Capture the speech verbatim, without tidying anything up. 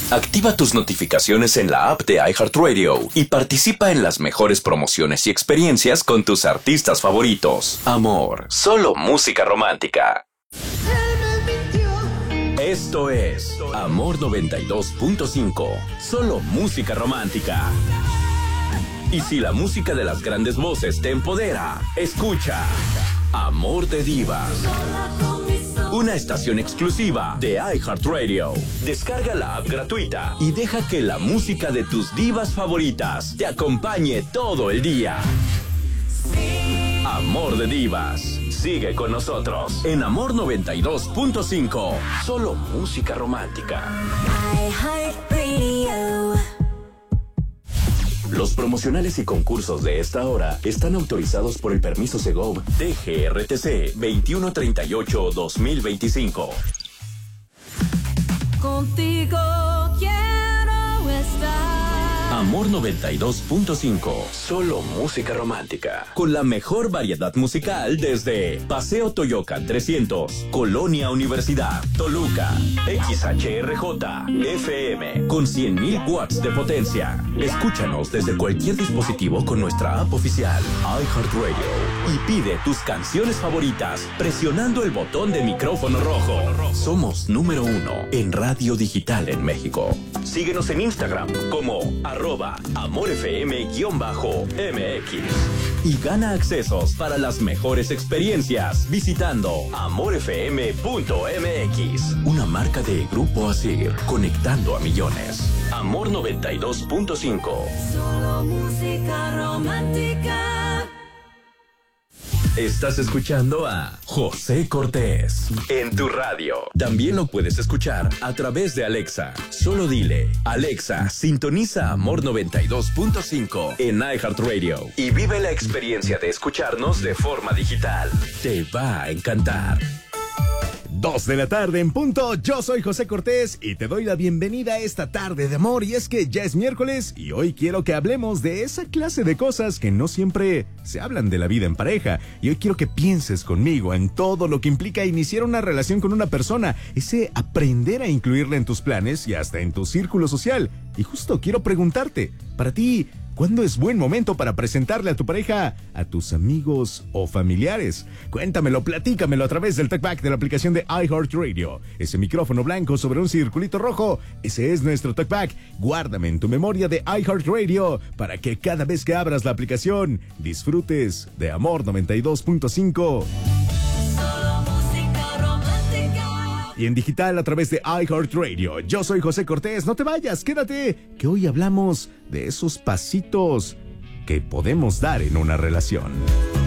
Activa tus notificaciones en la app de iHeartRadio y participa en las mejores promociones y experiencias con tus artistas favoritos. Amor, solo música romántica. Esto es Amor noventa y dos punto cinco, solo música romántica. Y si la música de las grandes voces te empodera, escucha Amor de Divas, una estación exclusiva de iHeartRadio. Descarga la app gratuita y deja que la música de tus divas favoritas te acompañe todo el día. Amor de Divas. Sigue con nosotros en Amor noventa y dos punto cinco. Solo música romántica. iHeartRadio. Los promocionales y concursos de esta hora están autorizados por el permiso Segov D G R T C veintiuno treinta y ocho guión dos mil veinticinco. Contigo quiero estar. Amor noventa y dos punto cinco, solo música romántica. Con la mejor variedad musical desde Paseo Toyocan trescientos, Colonia Universidad, Toluca, X H R J, F M, con cien mil watts de potencia. Escúchanos desde cualquier dispositivo con nuestra app oficial, iHeartRadio, y pide tus canciones favoritas presionando el botón de micrófono rojo. Somos número uno en radio digital en México. Síguenos en Instagram como arroba amorfm-M X y gana accesos para las mejores experiencias visitando amorfm punto M X, una marca de Grupo Asir, conectando a millones. Amor noventa y dos punto cinco. Solo música romántica. Estás escuchando a José Cortés en tu radio. También lo puedes escuchar a través de Alexa. Solo dile: Alexa, sintoniza Amor noventa y dos punto cinco en iHeartRadio y vive la experiencia de escucharnos de forma digital. Te va a encantar. Dos de la tarde en punto. Yo soy José Cortés y te doy la bienvenida a esta tarde de amor. Y es que ya es miércoles y hoy quiero que hablemos de esa clase de cosas que no siempre se hablan de la vida en pareja. Y hoy quiero que pienses conmigo en todo lo que implica iniciar una relación con una persona, ese aprender a incluirla en tus planes y hasta en tu círculo social. Y justo quiero preguntarte, para ti, ¿cuándo es buen momento para presentarle a tu pareja a tus amigos o familiares? Cuéntamelo, platícamelo a través del talkback de la aplicación de iHeartRadio. Ese micrófono blanco sobre un circulito rojo, ese es nuestro talkback. Guárdame en tu memoria de iHeartRadio para que cada vez que abras la aplicación disfrutes de Amor noventa y dos punto cinco. Y en digital a través de iHeartRadio. Yo soy José Cortés, no te vayas, quédate, que hoy hablamos de esos pasitos que podemos dar en una relación.